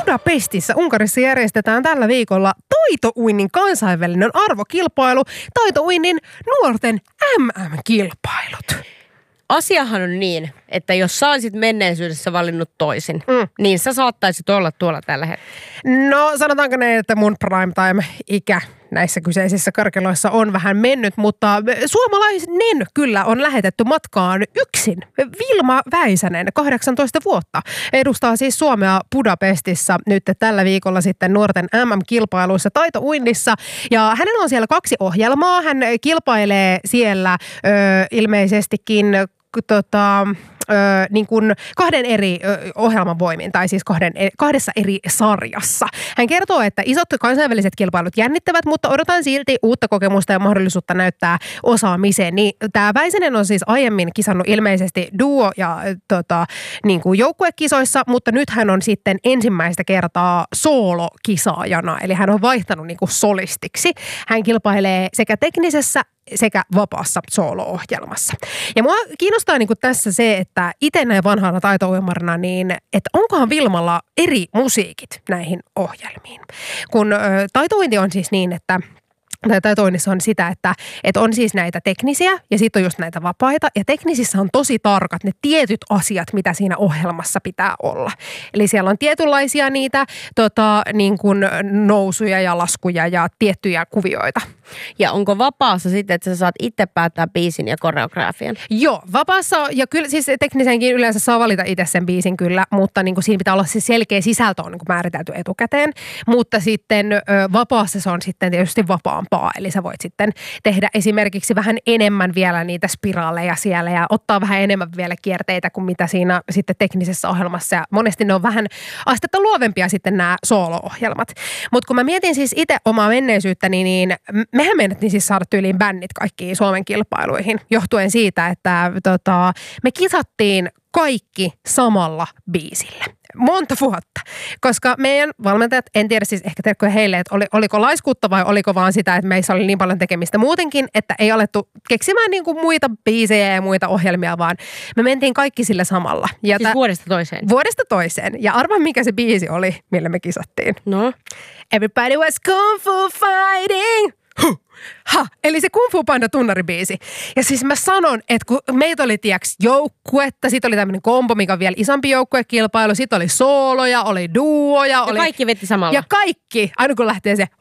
Budapestissa Unkarissa järjestetään tällä viikolla taitouinnin kansainvälinen arvokilpailu, taitouinnin nuorten MM-kilpailut. Asiahan on niin, että jos sä olisit menneisyydessä valinnut toisin, niin sä saattaisit olla tuolla tällä hetkellä. No sanotaanko näin, että mun prime time-ikä näissä kyseisissä karkeloissa on vähän mennyt, mutta suomalainen kyllä on lähetetty matkaan yksin. Vilma Väisänen, 18 vuotta, edustaa siis Suomea Budapestissa nyt tällä viikolla sitten nuorten MM-kilpailuissa taitouinnissa. Ja hänellä on siellä 2 ohjelmaa. Hän kilpailee siellä ilmeisestikin niin kuin 2 eri ohjelman voimin, tai siis 2 eri sarjassa. Hän kertoo, että isot kansainväliset kilpailut jännittävät, mutta odotan silti uutta kokemusta ja mahdollisuutta näyttää osaamiseen. Niin, tämä Väisänen on siis aiemmin kisannut ilmeisesti duo- ja niin kuin joukkuekisoissa, mutta nyt hän on sitten ensimmäistä kertaa soolokisaajana, eli hän on vaihtanut niin kuin solistiksi. Hän kilpailee sekä teknisessä sekä vapaassa soolo-ohjelmassa. Ja mua kiinnostaa niin kuin tässä se, että itse näin vanhana taito-ohjelmarina, niin että onkohan Vilmalla eri musiikit näihin ohjelmiin. Kun taitointi on siis niin, että taitoinnissa on sitä, että on siis näitä teknisiä ja sitten on just näitä vapaita. Ja teknisissä on tosi tarkat ne tietyt asiat, mitä siinä ohjelmassa pitää olla. Eli siellä on tietynlaisia niitä niin kuin nousuja ja laskuja ja tiettyjä kuvioita. Ja onko vapaassa sitten, että sä saat itse päättää biisin ja koreografian? Joo, vapaassa ja kyllä siis teknisenkin yleensä saa valita itse sen biisin kyllä, mutta niin kuin siinä pitää olla se selkeä sisältö on niin kuin määritelty etukäteen. Mutta sitten vapaassa se on sitten tietysti vapaampaa, eli sä voit sitten tehdä esimerkiksi vähän enemmän vielä niitä spiraaleja siellä ja ottaa vähän enemmän vielä kierteitä kuin mitä siinä sitten teknisessä ohjelmassa. Ja monesti ne on vähän astetta luovempia sitten nämä soolo-ohjelmat. Mutta kun mä mietin siis itse omaa menneisyyttäni, niin mehän meinattiin siis saada tyyliin bändit kaikkiin Suomen kilpailuihin, johtuen siitä, että me kisattiin kaikki samalla biisillä. Monta vuotta, koska meidän valmentajat, en tiedä siis ehkä terkkoja heille, että oliko laiskuutta vai oliko vaan sitä, että meissä oli niin paljon tekemistä muutenkin, että ei alettu keksimään niin kuin muita biisejä ja muita ohjelmia, vaan me mentiin kaikki sillä samalla. Ja siis vuodesta toiseen? Vuodesta toiseen. Ja arvaa, mikä se biisi oli, millä me kisattiin. No? Everybody was kung fu fighting. Eli se Kung Fu Panda tunnaribiisi. Ja siis mä sanon, että kun meitä oli joukkuetta, sit oli tämmöinen kombo, mikä on vielä isompi joukkuekilpailu, sit oli sooloja, oli duoja. Ja kaikki vetti samalla. Ja kaikki, aina kun lähtee se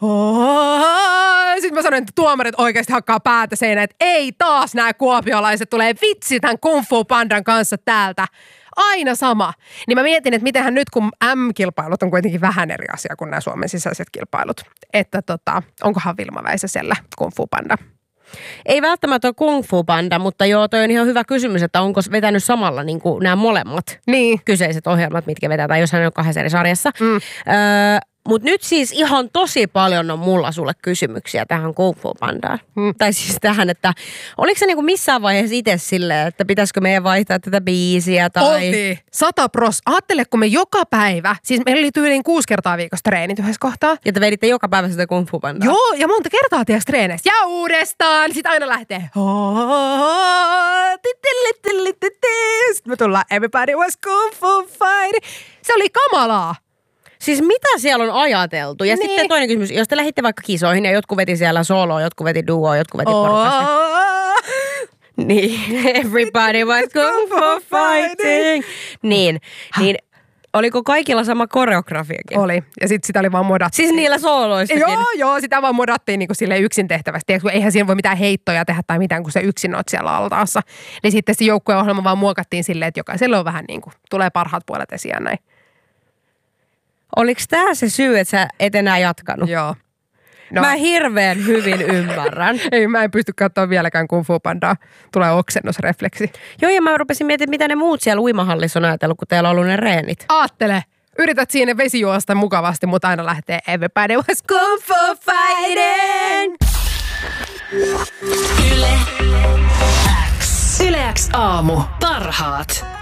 sitten mä sanoin, että tuomarit oikeasti hakkaa päätä seinään, että ei taas nämä kuopiolaiset tulee vitsi tämän Kung Fu Pandan kanssa täältä. Aina sama. Niin mä mietin, että mitenhän nyt, kun M-kilpailut on kuitenkin vähän eri asia kuin nämä Suomen sisäiset kilpailut. Että onkohan Vilma Väisäsellä Kung Fu Panda? Ei välttämättä ole Kung Fu Panda, mutta joo, toi on ihan hyvä kysymys, että onko vetänyt samalla niin kuin nämä molemmat kyseiset ohjelmat, mitkä vetää, tai jos hän on 2 eri sarjassa. Mutta nyt siis ihan tosi paljon on mulla sulle kysymyksiä tähän Kung Fu Pandaan. Tai siis tähän, että oliko se niinku missään vaiheessa itse silleen, että pitäisikö meidän vaihtaa tätä biisiä tai... Oltiin. 100%. Ajattele, kun me joka päivä, siis meillä oli tyyliin 6 kertaa viikossa treenit yhdessä kohtaa. Ja te veditte joka päivä sitä Kung Fu Pandaa. Joo, ja monta kertaa tiedätkö treeneistä. Ja uudestaan. Sitten aina lähtee. Sitten me tullaan Everybody was Kung Fu fighting. Se oli kamalaa. Siis mitä siellä on ajateltu? Ja sitten toinen kysymys, jos te lähditte vaikka kisoihin ja jotkut veti siellä soloa, jotkut veti duoa, jotkut veti porukasta. Niin, everybody was kung fu fighting. Niin, oliko kaikilla sama koreografiakin? Oli, ja sitten sitä oli vaan modattiin. Siis niillä sooloistakin? Joo, sitä vaan modattiin niinku sille yksin tehtävästi. Eihän siinä voi mitään heittoja tehdä tai mitään, kun se yksin oot siellä altaassa. Niin sitten se joukkueohjelma vaan muokattiin silleen, että jokaiselle on vähän niin kuin, tulee parhaat puolet esiin näin. Oliko tämä se syy, että sä et enää jatkanut? Joo. No. Mä hirveän hyvin ymmärrän. Ei, mä en pysty katsoa vieläkään Kung Fu Pandaa. Tulee oksennusrefleksi. Joo, ja mä rupesin miettimään, mitä ne muut siellä uimahallissa on ajatellut, kun teillä on ollut ne reenit. Aattele. Yrität siinä vesijuosta mukavasti, mutta aina lähtee Everybody was Kung Fu fighting. Yle X aamu. Parhaat.